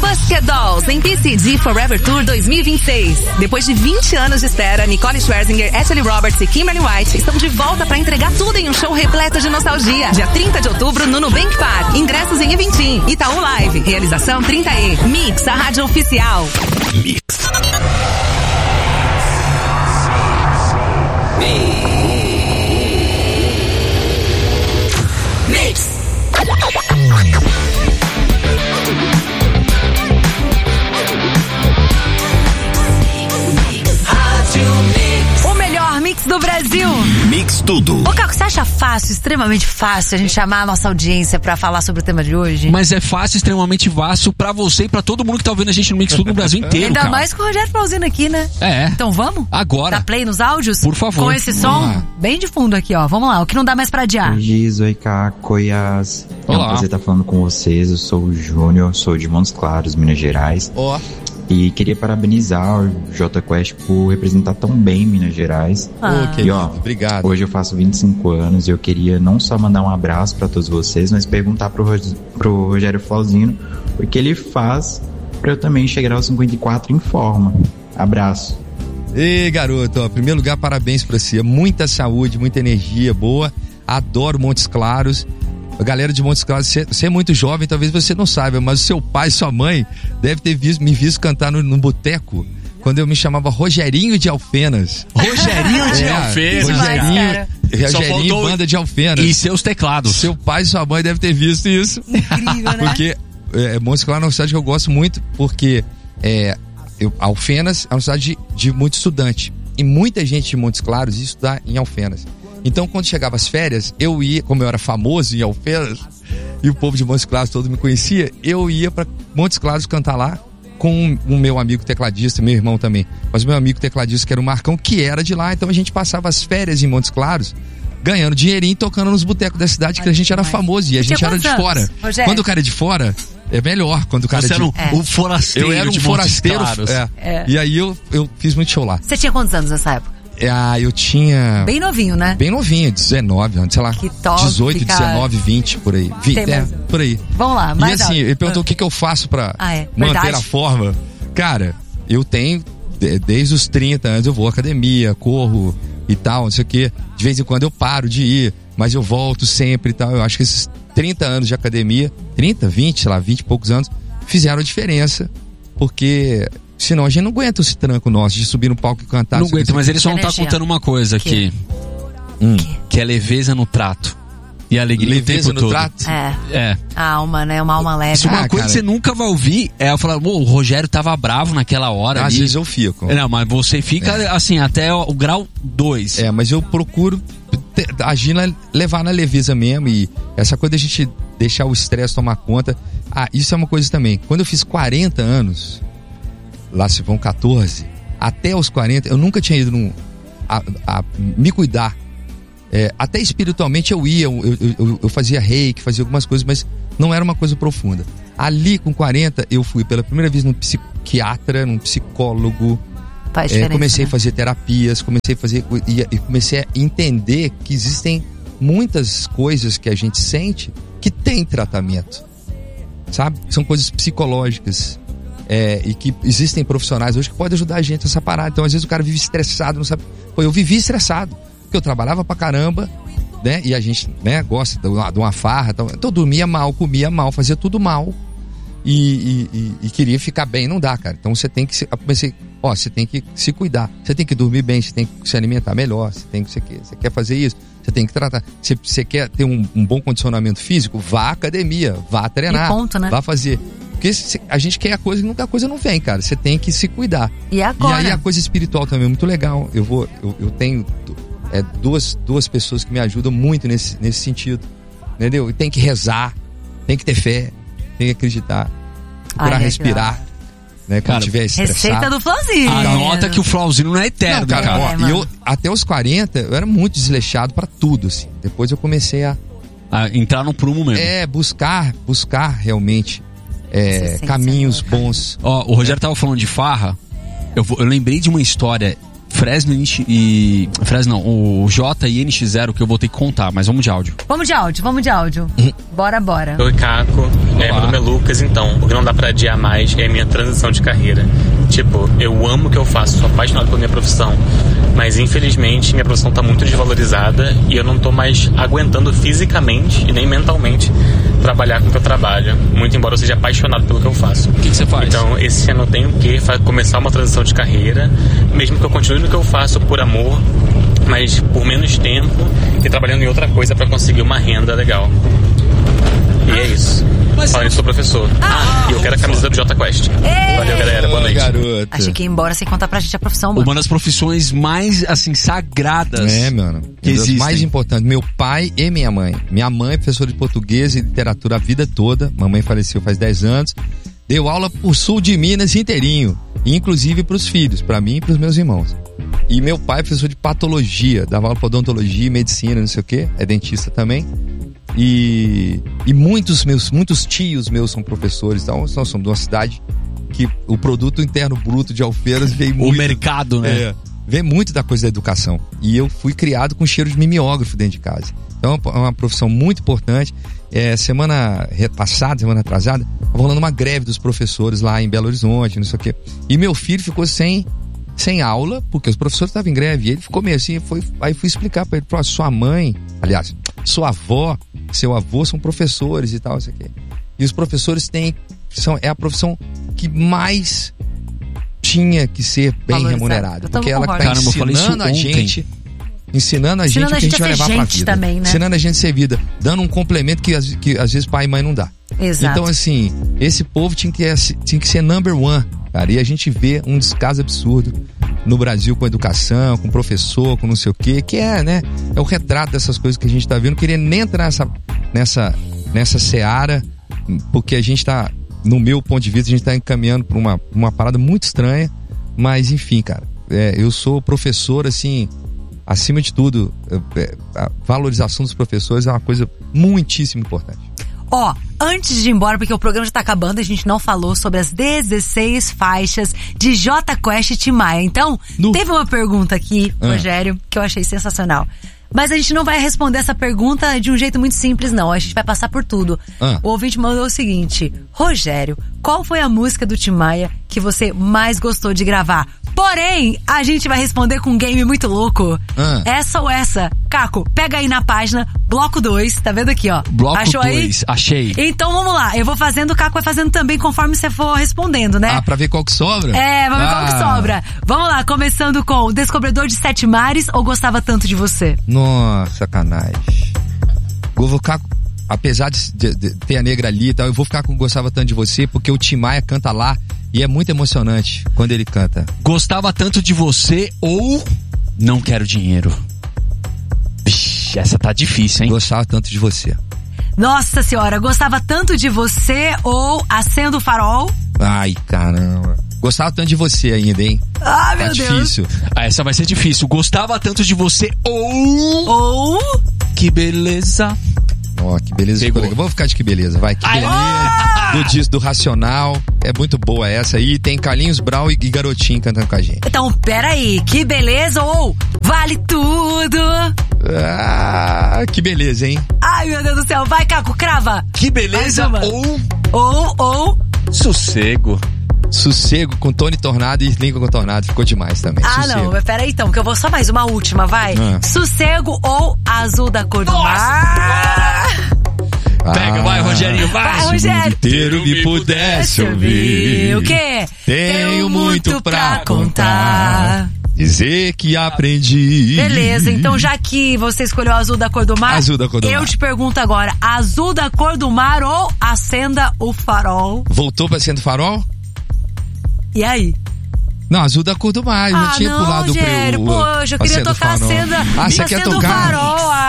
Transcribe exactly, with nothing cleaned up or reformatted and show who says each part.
Speaker 1: Pussycat Dolls em P C D Forever Tour dois mil e vinte e seis. Depois de vinte anos de espera, Nicole Scherzinger, Ashley Roberts e Kimberly White estão de volta para entregar tudo em um show repleto de nostalgia. Dia trinta de outubro no Nubank Park. Ingressos em Eventim. Itaú Live. Realização trinta E. Mix, a rádio oficial.
Speaker 2: Mix.
Speaker 1: Mix. O melhor mix do Brasil.
Speaker 2: Mix tudo.
Speaker 3: Ô, Caco, você acha fácil, extremamente fácil, a gente chamar a nossa audiência pra falar sobre o tema de hoje?
Speaker 4: Mas é fácil, extremamente fácil pra você e pra todo mundo que tá ouvindo a gente no Mix Tudo no Brasil inteiro,
Speaker 3: Ainda
Speaker 4: cara.
Speaker 3: mais com o Rogério Flauzino aqui, né?
Speaker 4: É.
Speaker 3: Então vamos?
Speaker 4: Agora.
Speaker 3: Dá play nos áudios?
Speaker 4: Por favor.
Speaker 3: Com esse som
Speaker 4: Ah.
Speaker 3: bem de fundo aqui, ó. Vamos lá, o que não dá mais pra adiar.
Speaker 5: Oi, Giz, oi, Caco, oi, As. É um
Speaker 4: Olá.
Speaker 5: prazer estar falando com vocês. Eu sou o Júnior, sou de Montes Claros, Minas Gerais.
Speaker 6: Ó.
Speaker 5: E queria parabenizar o Jota Quest por representar tão bem Minas Gerais.
Speaker 3: Ah.
Speaker 6: Ô, querido,
Speaker 5: E ó,
Speaker 6: obrigado.
Speaker 5: hoje eu faço vinte e cinco anos e eu queria não só mandar um abraço pra todos vocês, mas perguntar pro, Ro- pro Rogério Flauzino o que ele faz pra eu também chegar aos cinquenta e quatro em forma. Abraço.
Speaker 6: Ei, garoto, ó, em primeiro lugar, parabéns pra você. Muita saúde, muita energia boa. Adoro Montes Claros. A galera de Montes Claros, você, você é muito jovem, talvez você não saiba, mas o seu pai e sua mãe devem ter visto, me visto cantar no, no boteco quando eu me chamava Rogerinho de Alfenas.
Speaker 4: Rogerinho de
Speaker 6: É,
Speaker 4: Alfenas.
Speaker 6: Rogerinho,
Speaker 3: cara.
Speaker 4: Só
Speaker 6: Rogerinho
Speaker 4: faltou-
Speaker 6: Banda de Alfenas.
Speaker 4: E seus teclados.
Speaker 6: Seu pai e sua mãe devem ter visto isso.
Speaker 3: Incrível, né?
Speaker 6: Porque é, Montes Claros é uma cidade que eu gosto muito, porque é, eu, Alfenas é uma cidade de, de muito estudante. E muita gente de Montes Claros ia estudar em Alfenas. Então, quando chegava as férias, eu ia, como eu era famoso em Alfenas, e o povo de Montes Claros todo me conhecia, eu ia para Montes Claros cantar lá com o meu amigo tecladista, meu irmão também. Mas o meu amigo tecladista, que era o Marcão, que era de lá. Então a gente passava as férias em Montes Claros, ganhando dinheirinho, tocando nos botecos da cidade, que a gente era famoso e a
Speaker 3: Você
Speaker 6: gente
Speaker 3: tinha
Speaker 6: era de
Speaker 3: quantos
Speaker 6: fora.
Speaker 3: anos, Rogério?
Speaker 6: Quando o cara é de fora, é melhor. Quando o cara
Speaker 4: Você
Speaker 6: é de...
Speaker 4: era um,
Speaker 3: É.
Speaker 4: um forasteiro.
Speaker 6: Eu era um
Speaker 4: de Montes
Speaker 6: forasteiro.
Speaker 4: Claros.
Speaker 6: É.
Speaker 3: É.
Speaker 6: E aí eu, eu fiz muito show lá.
Speaker 3: Você tinha quantos anos nessa época?
Speaker 6: É, ah, eu tinha...
Speaker 3: Bem novinho, né?
Speaker 6: Bem novinho, dezenove anos, sei lá.
Speaker 3: Que top,
Speaker 6: dezoito,
Speaker 3: cara.
Speaker 6: dezenove, vinte, por aí. vinte,
Speaker 3: Tem
Speaker 6: é,
Speaker 3: mais-
Speaker 6: por aí.
Speaker 3: Vamos lá,
Speaker 6: E
Speaker 3: mais
Speaker 6: assim,
Speaker 3: áudio.
Speaker 6: ele perguntou o que, que eu faço pra
Speaker 3: Ah, é.
Speaker 6: manter
Speaker 3: Verdade.
Speaker 6: a forma. Cara, eu tenho, de- desde os trinta anos, eu vou à academia, corro e tal, não sei o quê. De vez em quando eu paro de ir, mas eu volto sempre e tal. Eu acho que esses trinta anos de academia, trinta, vinte, sei lá, vinte e poucos anos, fizeram a diferença. Porque senão a gente não aguenta esse tranco nosso de subir no palco e cantar.
Speaker 4: Não aguento, mas ele só não tá
Speaker 3: Energia.
Speaker 4: contando uma coisa
Speaker 3: Que?
Speaker 4: aqui. Hum, que é leveza no trato. E alegria
Speaker 6: Leveza
Speaker 4: o tempo
Speaker 6: no
Speaker 4: todo.
Speaker 6: trato?
Speaker 3: É,
Speaker 4: É.
Speaker 3: a alma, né? Uma alma leve.
Speaker 4: Se uma
Speaker 6: Ah,
Speaker 4: coisa
Speaker 6: cara.
Speaker 4: que você nunca vai ouvir é eu falar, "Pô, o Rogério tava bravo naquela hora
Speaker 6: Às
Speaker 4: ali."
Speaker 6: vezes eu fico.
Speaker 4: Não, mas você fica assim até o, o grau dois.
Speaker 6: É, mas eu procuro te- agir na, levar na leveza mesmo, e essa coisa da gente deixar o estresse tomar conta. Ah, isso é uma coisa também. Quando eu fiz quarenta anos, lá se vão quatorze, até os quarenta, eu nunca tinha ido num, a, a me cuidar. É, até espiritualmente eu ia, eu, eu, eu, eu fazia reiki, fazia algumas coisas, mas não era uma coisa profunda. Ali com quarenta, eu fui pela primeira vez num psiquiatra, num psicólogo.
Speaker 3: Faz
Speaker 6: É,
Speaker 3: diferença,
Speaker 6: comecei
Speaker 3: né?
Speaker 6: a fazer terapias, comecei a fazer e, e comecei a entender que existem muitas coisas que a gente sente que tem tratamento, sabe? São coisas psicológicas, é, e que existem profissionais hoje que podem ajudar a gente a essa parada. Então às vezes o cara vive estressado, não sabe. Pô, eu vivi estressado porque eu trabalhava pra caramba, né? E a gente, né, gosta de uma, de uma farra, então eu dormia mal, comia mal, fazia tudo mal. E, e, e, e queria ficar bem, não dá, cara. Então você tem que se, eu pensei, ó, você tem que se cuidar, você tem que dormir bem, você tem que se alimentar melhor, você tem que, você quer, você quer fazer isso, você tem que tratar, você, você quer ter um, um bom condicionamento físico, vá à academia, vá treinar,
Speaker 3: E ponto, né?
Speaker 6: vá fazer. Porque se, a gente quer a coisa e nunca a coisa não vem, cara. Você tem que se cuidar.
Speaker 3: E agora?
Speaker 6: E aí a coisa espiritual também é muito legal. Eu vou, eu, eu tenho é, duas, duas pessoas que me ajudam muito nesse, nesse sentido, entendeu? E tem que rezar, tem que ter fé, tem que acreditar, procurar
Speaker 3: Ai,
Speaker 6: respirar, né? Quando
Speaker 4: Cara,
Speaker 6: estiver estressado.
Speaker 3: Receita do Flauzino.
Speaker 4: Anota que o Flauzino não é eterno,
Speaker 6: Não, cara,
Speaker 4: cara.
Speaker 6: ó,
Speaker 3: É,
Speaker 6: e
Speaker 3: mano.
Speaker 6: eu, até os quarenta, eu era muito desleixado pra tudo, assim. Depois eu comecei a
Speaker 4: Ah, entrar no prumo mesmo.
Speaker 6: é, buscar, buscar realmente é,
Speaker 3: Você sente
Speaker 6: caminhos
Speaker 3: essa-
Speaker 6: bons.
Speaker 4: Ó, o Rogério tava falando de farra. Eu, vou- eu lembrei de uma história. Fresno e, N- e. Fresno não, o J e N X zero que eu vou ter que contar, mas vamos de áudio.
Speaker 3: Vamos de áudio, vamos de áudio. Bora, bora.
Speaker 7: Oi, Caco.
Speaker 2: É, meu nome é Lucas, então, o que não dá pra adiar mais é a minha transição de carreira. Tipo, eu amo o que eu faço, sou apaixonado pela minha profissão, mas infelizmente minha profissão tá muito desvalorizada e eu não tô mais aguentando fisicamente e nem mentalmente trabalhar com o que eu trabalho, muito embora eu seja apaixonado pelo que eu faço.
Speaker 4: O que, que você faz?
Speaker 2: Então, esse ano eu tenho que fa- começar uma transição de carreira, mesmo que eu continue no que eu faço por amor, mas por menos tempo e trabalhando em outra coisa pra conseguir uma renda legal. E é isso.
Speaker 4: Mas
Speaker 2: Falando isso, sou professor. Ah, e eu quero a camisa do Jota Quest. Valeu, galera. Boa noite.
Speaker 6: Garoto.
Speaker 3: Achei que ia embora sem contar pra gente a profissão, mano.
Speaker 4: Uma das profissões mais, assim, sagradas.
Speaker 6: É, mano.
Speaker 4: Que
Speaker 6: Das
Speaker 4: existem.
Speaker 6: mais importantes. Meu pai e minha mãe. Minha mãe é professora de português e literatura a vida toda. Mamãe faleceu faz dez anos. Deu aula por sul de Minas inteirinho. Inclusive pros filhos, pra mim e pros meus irmãos. E meu pai é professor de patologia. Dava aula pra odontologia, medicina, não sei o quê. É dentista também. E, e muitos meus, muitos tios meus são professores. Então, nós somos de uma cidade que o produto interno bruto de Alfenas veio
Speaker 4: O
Speaker 6: muito...
Speaker 4: mercado, né?
Speaker 6: É, vem muito da coisa da educação. E eu fui criado com cheiro de mimeógrafo dentro de casa. Então é uma profissão muito importante. É, semana passada, semana atrasada, estava rolando uma greve dos professores lá em Belo Horizonte, não sei o quê. E meu filho ficou sem, sem aula, porque os professores estavam em greve. E ele ficou meio assim, foi, aí fui explicar para ele, sua mãe, aliás, sua avó, seu avô são professores e tal, não sei o quê. E os professores têm, são, é a profissão que mais tinha que ser bem
Speaker 3: Valorizado.
Speaker 6: remunerada.
Speaker 3: Eu
Speaker 6: Porque ela
Speaker 3: concordo.
Speaker 6: está
Speaker 4: Caramba, eu falei isso
Speaker 6: ensinando a
Speaker 4: ontem.
Speaker 6: gente, ensinando a
Speaker 3: Ensinando
Speaker 6: gente o que a gente vai
Speaker 3: a ser
Speaker 6: levar pra
Speaker 3: gente
Speaker 6: vida.
Speaker 3: também, né?
Speaker 6: Ensinando a gente a ser vida, dando um complemento que, às- que às vezes pai e mãe não dá.
Speaker 3: Exato.
Speaker 6: Então, assim, esse povo tinha que, tinha que ser number one, cara. E a gente vê um descaso absurdo no Brasil com educação, com professor, com não sei o quê, que é, né? É o retrato dessas coisas que a gente tá vendo. Não queria nem entrar nessa, nessa, nessa seara, porque a gente tá, no meu ponto de vista, a gente tá encaminhando pra uma, uma parada muito estranha. Mas, enfim, cara, é, eu sou professor, assim, acima de tudo, é, a valorização dos professores é uma coisa muitíssimo importante.
Speaker 3: Ó, antes de ir embora, porque o programa já tá acabando, a gente não falou sobre as dezesseis faixas de Jota Quest e Tim Maia. Então,
Speaker 6: Nu.
Speaker 3: teve uma pergunta aqui,
Speaker 6: Ah.
Speaker 3: Rogério, que eu achei sensacional. Mas a gente não vai responder essa pergunta de um jeito muito simples, não. A gente vai passar por tudo.
Speaker 6: Ah.
Speaker 3: O ouvinte mandou o seguinte: Rogério, qual foi a música do Tim Maia que você mais gostou de gravar? Porém, a gente vai responder com um game muito louco.
Speaker 6: Ah.
Speaker 3: Essa ou essa? Caco, pega aí na página, bloco dois, tá vendo aqui, ó?
Speaker 4: Bloco
Speaker 3: Achou aí?
Speaker 4: dois, achei.
Speaker 3: Então vamos lá, eu vou fazendo, o Caco vai fazendo também conforme você for respondendo, né?
Speaker 6: Ah, pra ver qual que sobra?
Speaker 3: É, vamos ver qual que
Speaker 6: Ah.
Speaker 3: sobra. Vamos lá, começando com Descobridor de Sete Mares ou Gostava Tanto de Você?
Speaker 6: Nossa, sacanagem. Eu vou ficar, apesar de, de- de ter a negra ali e tal, eu vou ficar com Gostava Tanto de Você, porque o Tim Maia canta lá e é muito emocionante quando ele canta.
Speaker 4: Gostava tanto de você ou não quero dinheiro? Vixe, essa tá difícil, hein?
Speaker 6: Gostava Tanto de Você.
Speaker 3: Nossa senhora, Gostava Tanto de Você ou Acendo o Farol?
Speaker 6: Ai, caramba. Gostava Tanto de Você ainda, hein?
Speaker 3: Ah,
Speaker 6: Tá
Speaker 3: meu Deus.
Speaker 6: difícil.
Speaker 4: Ah, essa vai ser difícil. Gostava tanto de você ou...
Speaker 3: Ou...
Speaker 4: Que beleza.
Speaker 6: Ó, que beleza.
Speaker 4: Pegou.
Speaker 6: Colega. Vamos ficar de que beleza, vai. Que beleza. Do disco do Racional. É muito boa essa aí. Tem Carlinhos Brau e, e Garotinho cantando com a gente.
Speaker 3: Então, peraí, que beleza ou Vale Tudo?
Speaker 6: Ah, que beleza, hein?
Speaker 3: Ai, meu Deus do céu, vai, Caco, crava.
Speaker 4: Que beleza
Speaker 3: Mais uma.
Speaker 4: ou...
Speaker 3: Ou, ou...
Speaker 4: Sossego.
Speaker 6: Sossego com Tony Tornado e Língua com Tornado. Ficou demais também.
Speaker 3: Ah,
Speaker 6: Sossego.
Speaker 3: não, mas peraí então, que eu vou só mais uma última, vai.
Speaker 6: Ah.
Speaker 3: Sossego ou Azul da Cor do Mar?
Speaker 4: Pega, vai, Rogerinho, vai.
Speaker 3: Vai, Rogério.
Speaker 6: Inteiro me pudesse ouvir.
Speaker 3: O quê?
Speaker 6: Tenho muito pra contar. Dizer que aprendi.
Speaker 3: Beleza, então já que você escolheu Azul da Cor do Mar,
Speaker 6: Azul da Cor do
Speaker 3: eu
Speaker 6: Mar.
Speaker 3: te pergunto agora, Azul da Cor do Mar ou Acenda o Farol?
Speaker 6: Voltou pra Acendo o Farol?
Speaker 3: E aí?
Speaker 6: Não, Azul da Cor do Mar. Eu
Speaker 3: ah,
Speaker 6: já tinha
Speaker 3: não,
Speaker 6: pulado
Speaker 3: Rogério,
Speaker 6: pro...
Speaker 3: poxa, eu queria
Speaker 6: Acendo o
Speaker 3: tocar
Speaker 6: Farol.
Speaker 3: Acenda,
Speaker 6: Ah, você quer
Speaker 3: Acenda o
Speaker 6: tocar?
Speaker 3: Farol.